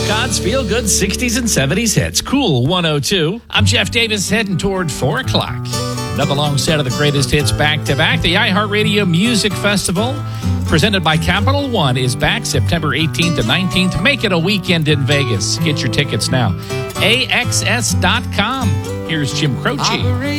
God's feel-good 60s and 70s hits. Cool 102. I'm Jeff Davis, heading toward 4 o'clock. Another long set of the greatest hits back-to-back. The iHeartRadio Music Festival, presented by Capital One, is back September 18th to 19th. Make it a weekend in Vegas. Get your tickets now. AXS.com. Here's Jim Croce.